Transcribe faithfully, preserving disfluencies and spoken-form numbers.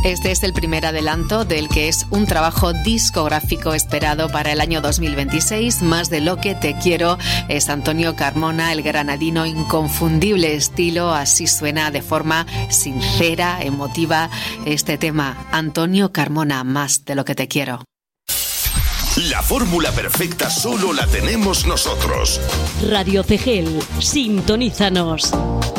Este es el primer adelanto del que es un trabajo discográfico esperado para el año dos mil veintiséis. Más de lo que te quiero es Antonio Carmona, el granadino, inconfundible estilo. Así suena de forma sincera, emotiva este tema. Antonio Carmona, Más de lo que te quiero. La fórmula perfecta solo la tenemos nosotros. Radio Cegel, sintonízanos.